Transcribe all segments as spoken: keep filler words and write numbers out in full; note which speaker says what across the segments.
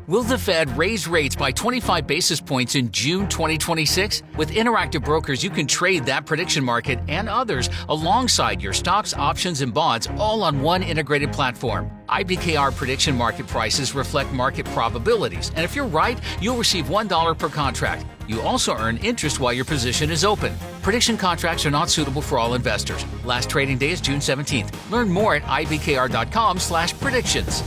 Speaker 1: Will the Fed raise rates by twenty-five basis points in June twenty twenty-six? With Interactive Brokers, you can trade that prediction market and others alongside your stocks, options, and bonds all on one integrated platform. I B K R prediction market prices reflect market probabilities, and if you're right, you'll receive one dollar per contract. You also earn interest while your position is open. Prediction contracts are not suitable for all investors. Last trading day is June seventeenth. Learn more at I B K R dot com slash predictions.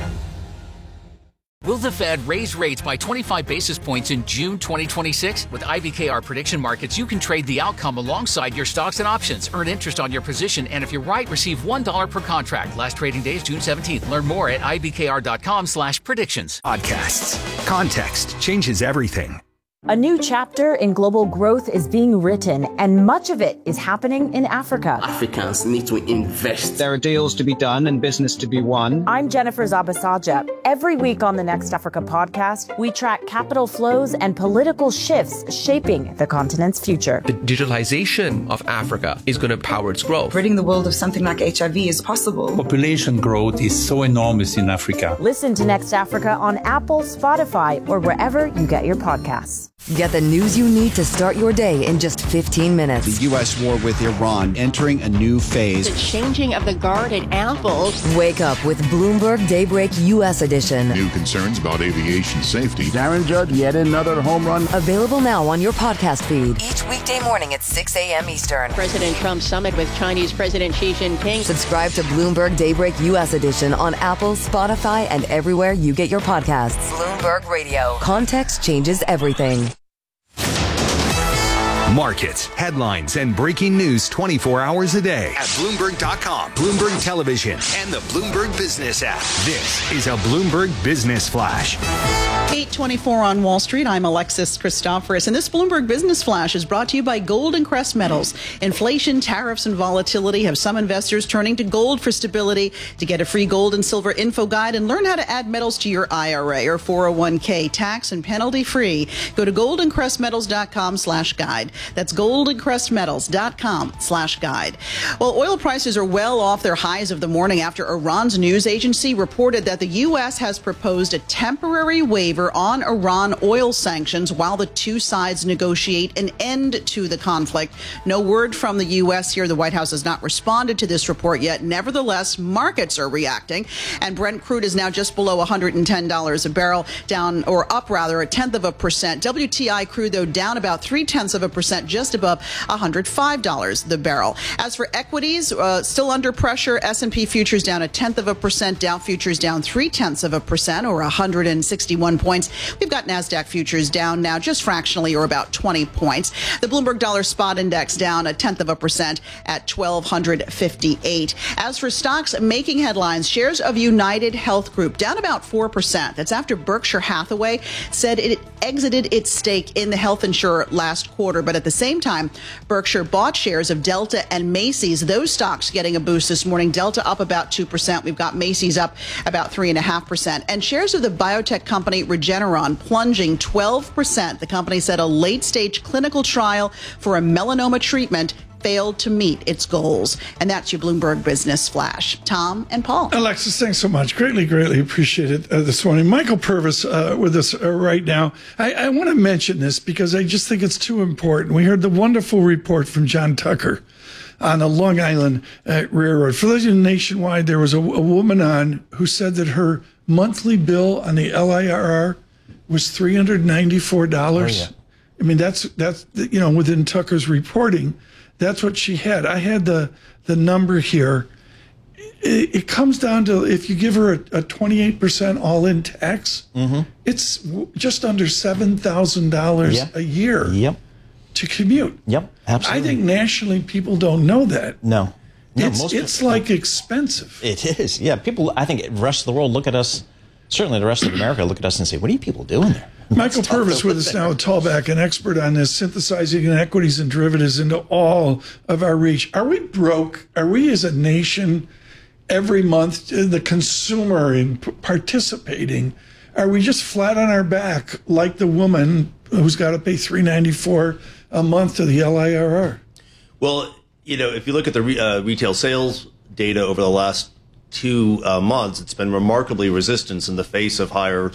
Speaker 1: Will the Fed raise rates by twenty-five basis points in June twenty twenty-six? With I B K R prediction markets, you can trade the outcome alongside your stocks and options, earn interest on your position, and if you're right, receive one dollar per contract. Last trading day is June seventeenth. Learn more at I B K R dot com slash predictions.
Speaker 2: Podcasts. Context changes everything.
Speaker 3: A new chapter in global growth is being written, and much of it is happening in Africa.
Speaker 4: Africans need to invest.
Speaker 5: There are deals to be done and business to be won.
Speaker 3: I'm Jennifer Zabasaja. Every week on the Next Africa podcast, we track capital flows and political shifts shaping the continent's future.
Speaker 6: The digitalization of Africa is going to power its growth.
Speaker 7: Ridding the world of something like H I V is possible.
Speaker 8: Population growth is so enormous in Africa.
Speaker 3: Listen to Next Africa on Apple, Spotify, or wherever you get your podcasts.
Speaker 9: Get the news you need to start your day in just fifteen minutes.
Speaker 10: The U S war with Iran entering a new phase.
Speaker 11: The changing of the guard at Apple.
Speaker 9: Wake up with Bloomberg Daybreak U S edition.
Speaker 12: New concerns about aviation safety.
Speaker 13: Aaron Judge, yet another home run.
Speaker 9: Available now on your podcast feed. Each weekday morning at six a.m. Eastern.
Speaker 11: President Trump summit with Chinese President Xi Jinping.
Speaker 9: Subscribe to Bloomberg Daybreak U S edition on Apple, Spotify, and everywhere you get your podcasts. Bloomberg Radio. Context changes everything.
Speaker 2: Markets, headlines, and breaking news twenty-four hours a day at Bloomberg dot com, Bloomberg Television, and the Bloomberg Business app. This is a Bloomberg Business Flash.
Speaker 14: eight twenty-four on Wall Street. I'm Alexis Christoforous, and this Bloomberg Business Flash is brought to you by Gold and Crest Metals. Inflation, tariffs, and volatility have some investors turning to gold for stability. To get a free gold and silver info guide and learn how to add metals to your I R A or four oh one k tax and penalty free, go to gold and crest metals dot com slash guide. That's gold and crest metals dot com slash guide. Well, oil prices are well off their highs of the morning after Iran's news agency reported that the U S has proposed a temporary waiver on Iran oil sanctions while the two sides negotiate an end to the conflict. No word from the U S here. The White House has not responded to this report yet. Nevertheless, markets are reacting, and Brent crude is now just below one hundred ten dollars a barrel, down or up rather a tenth of a percent. W T I crude, though, down about three tenths of a percent, just above one hundred five dollars the barrel. As for equities, uh, still under pressure. S and P futures down a tenth of a percent. Dow futures down three tenths of a percent, or one hundred sixty-one points. We've got NASDAQ futures down now just fractionally, or about twenty points. The Bloomberg Dollar Spot Index down a tenth of a percent at twelve fifty-eight. As for stocks making headlines, shares of United Health Group down about four percent. That's after Berkshire Hathaway said it exited its stake in the health insurer last quarter. But at the same time, Berkshire bought shares of Delta and Macy's. Those stocks getting a boost this morning. Delta up about two percent. We've got Macy's up about three point five percent. And shares of the biotech company Regeneron plunging twelve percent. The company said a late-stage clinical trial for a melanoma treatment failed to meet its goals. And that's your Bloomberg Business Flash. Tom and Paul.
Speaker 15: Alexis, thanks so much. Greatly, greatly appreciate it uh, this morning. Michael Purvis uh, with us uh, right now. I, I want to mention this because I just think it's too important. We heard the wonderful report from John Tucker on the Long Island uh, Railroad. For those of you nationwide, there was a, a woman on who said that her monthly bill on the L I R R was three hundred ninety-four dollars. Oh, yeah. I mean, that's, that's you know, within Tucker's reporting. That's what she had. I had the the number here. It, it comes down to, if you give her a, a twenty-eight percent all-in tax, mm-hmm. it's w- just under seven thousand dollars
Speaker 16: yep.
Speaker 15: a year
Speaker 16: yep.
Speaker 15: to commute.
Speaker 16: Yep, absolutely.
Speaker 15: I think nationally people don't know that.
Speaker 16: No. no
Speaker 15: it's
Speaker 16: most
Speaker 15: it's
Speaker 16: people,
Speaker 15: like expensive.
Speaker 16: It is. Yeah, people, I think the rest of the world look at us, certainly the rest of America look at us and say, what are you people doing there?
Speaker 15: Michael Purvis with us now, a Tallback, an expert on this, synthesizing equities and derivatives into all of our reach. Are we broke? Are we as a nation every month, the consumer in p- participating? Are we just flat on our back like the woman who's got to pay three hundred ninety-four dollars a month to the L I R R?
Speaker 17: Well, you know, if you look at the re- uh, retail sales data over the last two uh, months, it's been remarkably resistant in the face of higher